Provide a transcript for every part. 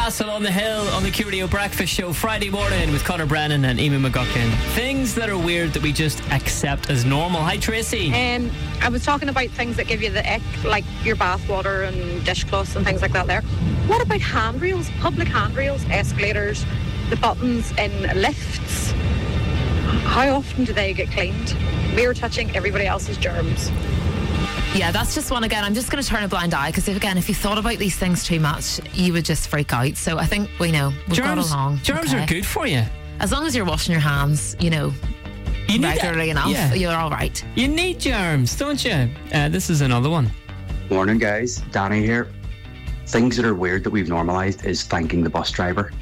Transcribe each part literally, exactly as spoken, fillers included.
Castle on the Hill on the Q Radio Breakfast Show Friday morning with Conor Brennan and Eamon McGuckin. Things that are weird that we just accept as normal. Hi, Tracy. Um, I was talking about things that give you the ick, like your bath water and dishcloths and things like that there. What about handrails, public handrails, escalators, the buttons in lifts? How often do they get cleaned? We're touching everybody else's germs. Yeah, that's just one again. I'm just going to turn a blind eye because if again, if you thought about these things too much, you would just freak out. So I think we know we've germs, got along. Germs okay. are good for you as long as you're washing your hands. You know, you need regularly that. enough. Yeah. You're all right. You need germs, don't you? Uh, this is another one. Morning, guys. Danny here. Things that are weird that we've normalised is thanking the bus driver.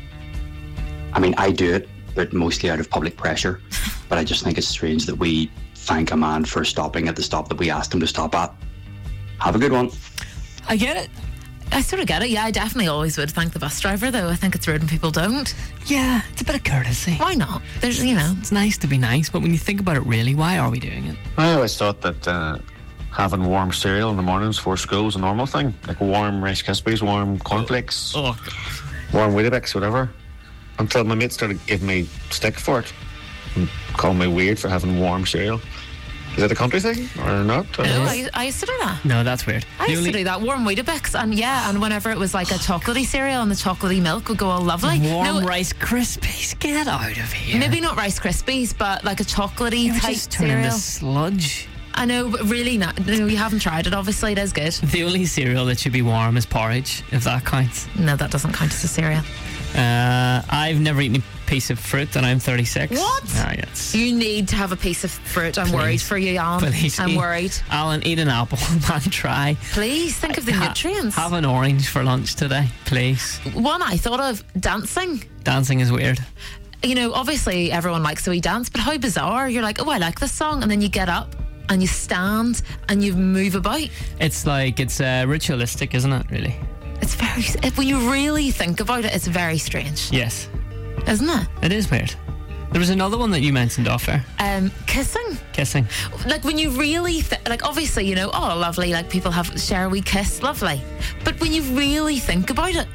I mean, I do it, but mostly out of public pressure. But I just think it's strange that we thank a man for stopping at the stop that we asked him to stop at. Have a good one. I get it. I sort of get it. Yeah, I definitely always would thank the bus driver, though. I think it's rude when people don't. Yeah, it's a bit of courtesy. Why not? There's, you know, it's nice to be nice, but when you think about it, really, why are we doing it? I always thought that uh, having warm cereal in the mornings before school was a normal thing, like warm Rice Krispies, warm cornflakes, oh, warm Weetabix, whatever. Until my mate started giving me stick for it and calling me weird for having warm cereal. Is it a country thing or not? Or no, I, I used to do that. No, that's weird. I The used only- to do that. Warm Weetabix, and yeah, and whenever it was like a chocolatey cereal and the chocolatey milk would go all lovely. Warm no, Rice Krispies, get out of here. maybe not Rice Krispies, but like a chocolatey You type just turn cereal. into sludge. I know, but really not. No, you haven't tried it. Obviously, it is good. The only cereal that should be warm is porridge, if that counts. No, that doesn't count as a cereal. Uh, I've never eaten a piece of fruit, and I'm thirty-six. What? Ah, yes. You need to have a piece of fruit. I'm Please. worried for you, Alan. Please I'm eat- worried. Alan, eat an apple and try. Please think of the Ha- nutrients. Have an orange for lunch today, please. One I thought of, dancing. Dancing is weird. You know, obviously everyone likes the wee dance, but how bizarre. You're like, oh, I like this song, and then you get up and you stand and you move about. It's like, it's uh, ritualistic, isn't it, really? It's very, if, when you really think about it, it's very strange, Yes, isn't it? it is weird. There was another one that you mentioned off air. Um, kissing. Kissing. Like when you really, th- like obviously, you know, oh, lovely, like people have share a wee kiss, lovely. But when you really think about it,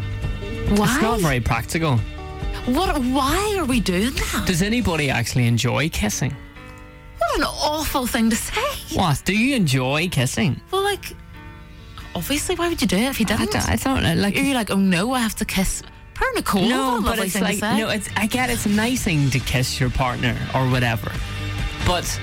why? It's not very practical. What? Why are we doing that? Does anybody actually enjoy kissing? What an awful thing to say. What? Do you enjoy kissing? Well, like, obviously, why would you do it if you I, didn't? don't- I thought, uh, like... You're like, oh no, I have to kiss per Nicole. No, what a but lovely it's thing like... to say. No, it's, I get it's a nice thing to kiss your partner or whatever. But...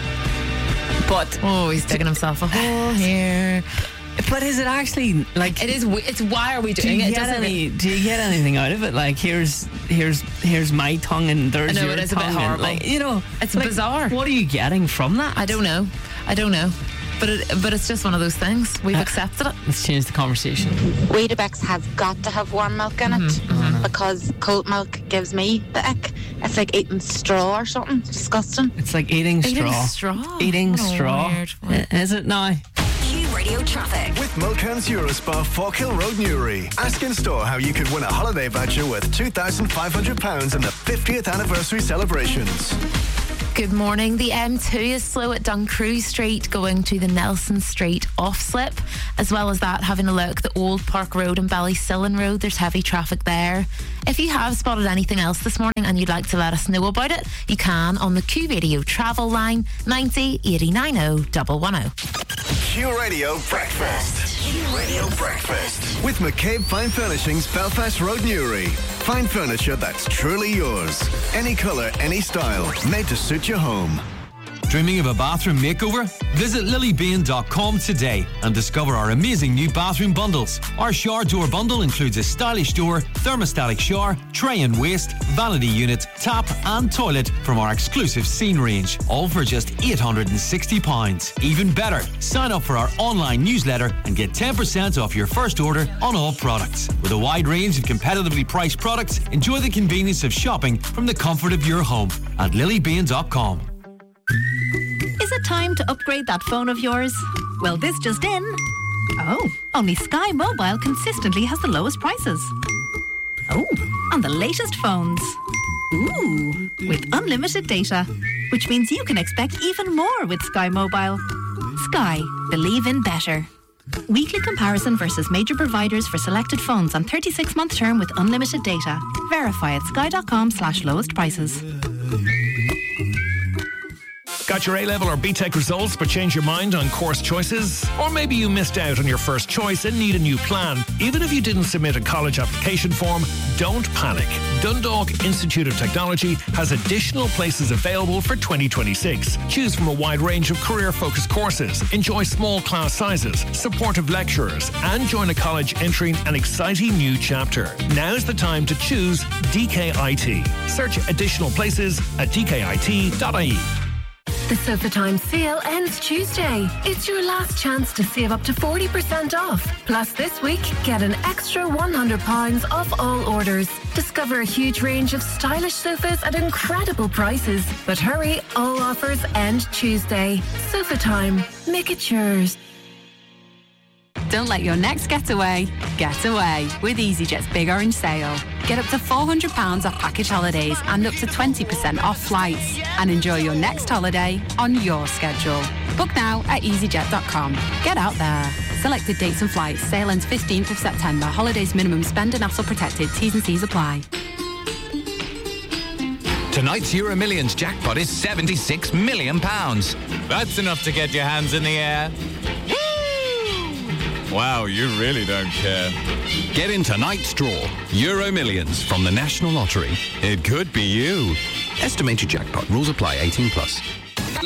But... Oh, he's digging himself a hole here. But is it actually, like... It is. w- It's why are we Do doing you, it? get Doesn't any, it? do you get anything out of it? Like, here's here's here's my tongue and there's I know, your it is a bit tongue and, horrible. like, you know, It's like, bizarre. What are you getting from that? I don't know. I don't know. But it, but it's just one of those things. We've Uh, accepted it. Let's change the conversation. Weetabix has got to have warm milk in it because cold milk gives me the ick. It's like eating straw or something. It's disgusting. It's like eating Eating straw. straw. Eating What a straw. weird one. I- Is it now? Q Radio traffic. With Milkhan's Eurospa, Falkhill Road, Newry. Ask in store how you could win a holiday voucher worth two thousand five hundred pounds in the fiftieth anniversary celebrations. Good morning. The M two is slow at Duncrew Street going to the Nelson Street off slip. As well as that, having a look, the Old Park Road and Ballysillan Road, there's heavy traffic there. If you have spotted anything else this morning and you'd like to let us know about it, you can on the Q Radio travel line ninety eighty nine oh one one oh. Q Radio Breakfast. Q Radio Breakfast. With McCabe Fine Furnishings, Belfast Road, Newry. Fine furniture that's truly yours. Any colour, any style. Made to suit your home. Dreaming of a bathroom makeover? Visit lily bean dot com today and discover our amazing new bathroom bundles. Our shower door bundle includes a stylish door, thermostatic shower, tray and waste, vanity unit, tap and toilet from our exclusive Scene range, all for just eight hundred sixty pounds. Even better, sign up for our online newsletter and get ten percent off your first order on all products. With a wide range of competitively priced products, enjoy the convenience of shopping from the comfort of your home at lily bean dot com. Is it time to upgrade that phone of yours? Well, this just in. Oh, only Sky Mobile consistently has the lowest prices. Oh, on the latest phones. Ooh, with unlimited data, which means you can expect even more with Sky Mobile. Sky, believe in better. Weekly comparison versus major providers for selected phones on thirty-six month term with unlimited data. Verify at sky.com slash lowest prices. Got your A-level or B Tech results but changed your mind on course choices? Or maybe you missed out on your first choice and need a new plan. Even if you didn't submit a college application form, don't panic. Dundalk Institute of Technology has additional places available for twenty twenty-six. Choose from a wide range of career-focused courses, enjoy small class sizes, supportive lecturers, and join a college entering an exciting new chapter. Now's the time to choose D K I T. Search additional places at d k i t dot i e. The Sofa Time sale ends Tuesday. It's your last chance to save up to forty percent off. Plus this week, get an extra one hundred pounds off all orders. Discover a huge range of stylish sofas at incredible prices. But hurry, all offers end Tuesday. Sofa Time. Make it yours. Don't let your next getaway get away with EasyJet's Big Orange Sale. Get up to four hundred pounds off package holidays and up to twenty percent off flights. And enjoy your next holiday on your schedule. Book now at easyjet dot com. Get out there. Selected dates and flights. Sale ends fifteenth of September. Holidays minimum spend and hassle protected. T's and C's apply. Tonight's Euro Millions jackpot is seventy-six million pounds. That's enough to get your hands in the air. Wow, you really don't care. Get in tonight's draw. Euro Millions from the National Lottery. It could be you. Estimated jackpot. Rules apply. eighteen plus.